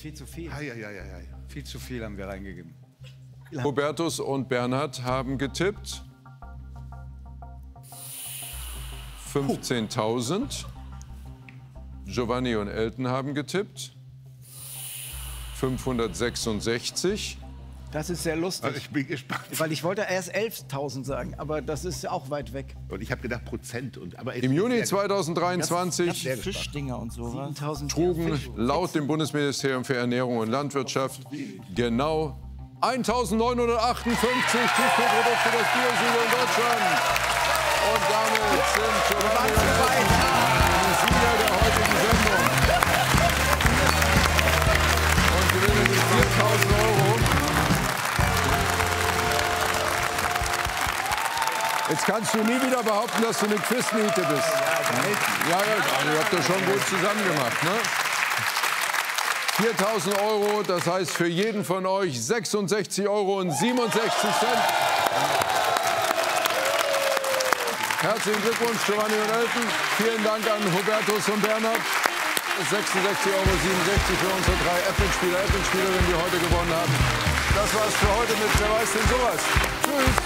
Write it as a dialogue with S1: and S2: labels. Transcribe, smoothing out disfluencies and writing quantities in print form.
S1: viel zu viel.
S2: Ja.
S1: Viel zu viel haben wir reingegeben.
S3: Hubertus und Bernhard haben getippt 15.000. Giovanni und Elton haben getippt 566.
S4: Das ist sehr lustig.
S2: Also ich bin gespannt.
S4: Weil ich wollte erst 11.000 sagen, aber das ist auch weit weg.
S2: Und ich habe gedacht Prozent. Aber
S3: Im Juni 2023
S4: Fischdinger und so. 7.000
S3: trugen laut dem Bundesministerium für Ernährung und Landwirtschaft genau 1.958 Tiefkühlprodukte des Biosiegel in Deutschland. Und damit sind Giovanni und Elton die Sieger der heutigen Sendung. Und gewinnen die 4.000 €. Jetzt kannst du nie wieder behaupten, dass du eine Quizniete bist. Ja, ihr habt das schon gut zusammen gemacht, ne? 4.000 €, das heißt für jeden von euch 66,67 €. Herzlichen Glückwunsch, Giovanni und Elton. Vielen Dank an Hubertus und Bernhard. 66,67 € für unsere 3 Apple-Spieler, Apple-Spielerinnen, die heute gewonnen haben. Das war's für heute mit Wer weiß denn sowas. Tschüss.